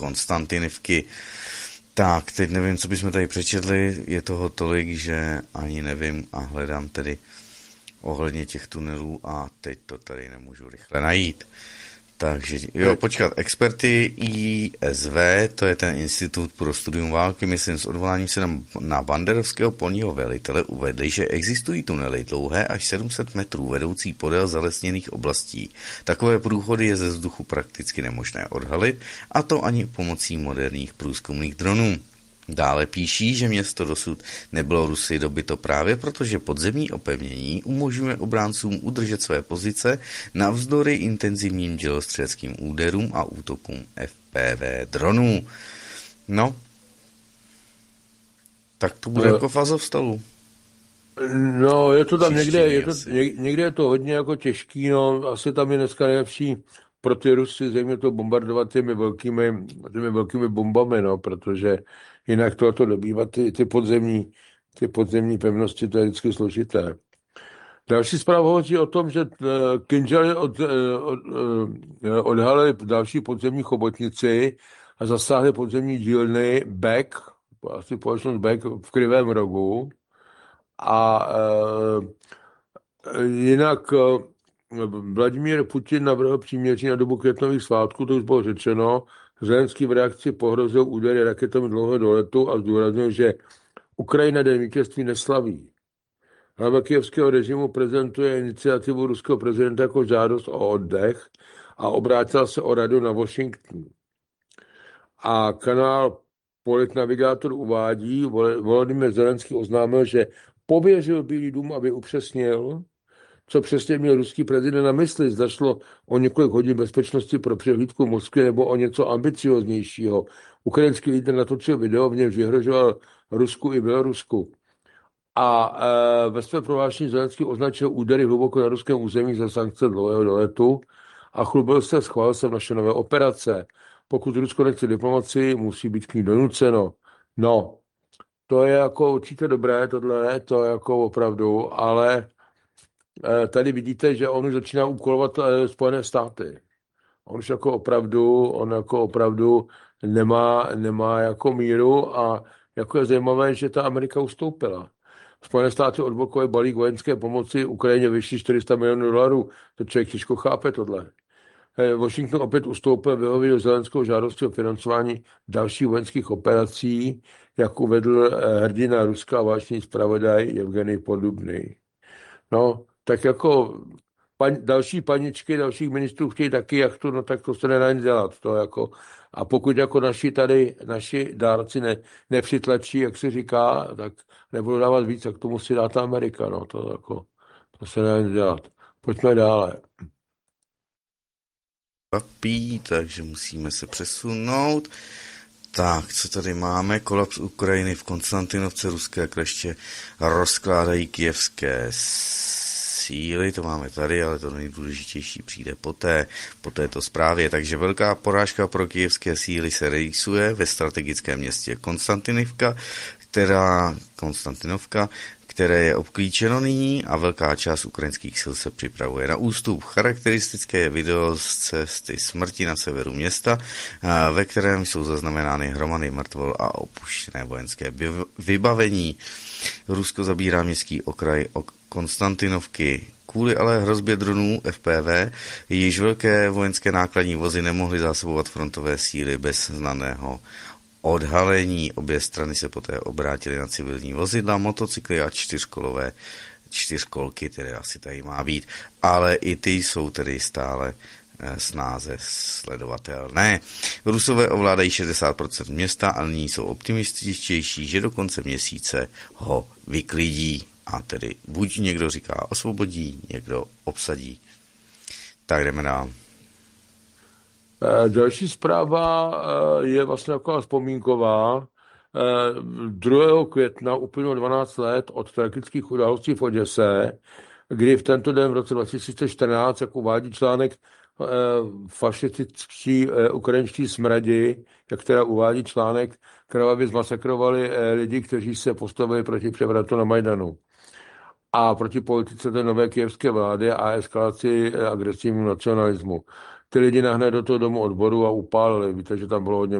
Konstantinivky. Tak, teď nevím, co bychom tady přečetli, je toho tolik, že ani nevím a hledám tedy ohledně těch tunelů a teď to tady nemůžu rychle najít. Takže jo, počkat, experty ISV, to je ten Institut pro studium války, myslím s odvoláním se na banderovského polního velitele uvedli, že existují tunely dlouhé až 700 metrů vedoucí podél zalesněných oblastí. Takové průchody je ze vzduchu prakticky nemožné odhalit, a to ani pomocí moderních průzkumných dronů. Dále píší, že město dosud nebylo Rusy dobyto právě protože podzemní opevnění umožňuje obráncům udržet své pozice navzdory intenzivním dělostřeleckým úderům a útokům FPV dronů. No, tak to bude jako v Azovstalu. No, je to tam někde, Češtině někde je to hodně jako těžký, no, asi tam je dneska nejlepší pro ty Rusy, zřejmě to bombardovat těmi velkými bombami, no, protože jinak to dobývat ty podzemní pevnosti, to je vždycky složité. Další zpráva hovoří o tom, že Kinžaly odhalili další podzemní chobotnici a zasáhli podzemní dílny Beck, asi společnost Beck v Krivém Rohu. A jinak Vladimír Putin navrhl příměří na dobu květnových svátků, to už bylo řečeno. Zelenský v reakci pohrozil údery raketami dlouhého doletu a zdůraznil, že Ukrajina den vítězství neslaví. Hlava kyjevského režimu prezentuje iniciativu ruského prezidenta jako žádost o oddech a obrátila se o radu na Washington. A kanál Politnavigátor uvádí, Volodymyr Zelenský oznámil, že pověřil Bílý dům, aby upřesnil, co přesně měl ruský prezident na mysli. Zda šlo o několik hodin bezpečnosti pro přehlídku Moskvy nebo o něco ambicioznějšího. Ukrajinský lídr natočil video, v němž vyhrožoval Rusku i Bělorusku. A ve své prohlášení Zelenský označil údery hluboko na ruském území za sankce dlouhého doletu a chlubil se, schválil se naše nové operace. Pokud Rusko nechce diplomacii, musí být k ní donuceno. No, to je jako určitě dobré, tohle, to je jako opravdu, ale tady vidíte, že on už začíná úkolovat Spojené státy. On jako opravdu nemá jako míru a jako je zajímavé, že ta Amerika ustoupila. Spojené státy odblokovaly balík vojenské pomoci Ukrajině vyšší 400 milionů dolarů. To člověk těžko chápe tohle. Washington opět ustoupil, vyhověl Zelenskou žádosti o financování dalších vojenských operací, jak uvedl hrdina Ruska a vážný zpravodaj Evgenij Podubny. No, tak jako další paničky, dalších ministrů chtějí taky jachtu, no tak to se nedá nic dělat. To jako, a pokud jako naši dárci nepřitlačí, jak se říká, tak nebudou dávat víc, tak to musí dát Amerika. No, to se nedá nic dělat. Pojďme dále. Takže musíme se přesunout. Tak, co tady máme? Kolaps Ukrajiny v Konstantinovce, ruské kleště rozkládají kyjevské síly, to máme tady, ale to nejdůležitější přijde po této zprávě. Takže velká porážka pro kyjevské síly se rýsuje ve strategickém městě Konstantinovka, které je obklíčeno nyní a velká část ukrajinských sil se připravuje na ústup. Charakteristické je video z cesty smrti na severu města, ve kterém jsou zaznamenány hromady mrtvol a opuštěné vojenské vybavení. Rusko zabírá městský okraj Konstantinovky. Kvůli ale hrozbě dronů FPV již velké vojenské nákladní vozy nemohly zásobovat frontové síly bez znaného odhalení. Obě strany se poté obrátily na civilní vozidla, motocykly a čtyřkolky, které asi tady má být, ale i ty jsou tedy stále snáze sledovatelné. Rusové ovládají 60% města a nyní jsou optimističtější, že do konce měsíce ho vyklidí. A tedy buď někdo říká osvobodí, někdo obsadí. Tak jdeme dál. Další zpráva je vlastně taková vzpomínková. 2. května uplynulo 12 let od tragických událostí v Oděse, kdy v tento den v roce 2014, jak uvádí článek fašističtí ukrajinští smradi, jak teda uvádí článek, krvavě zmasakrovali lidi, kteří se postavili proti převratu na Majdanu a proti politice té nové kyjevské vlády a eskalaci agresivního nacionalismu. Ty lidi nahnali do toho domu odboru a upálili. Víte, že tam bylo hodně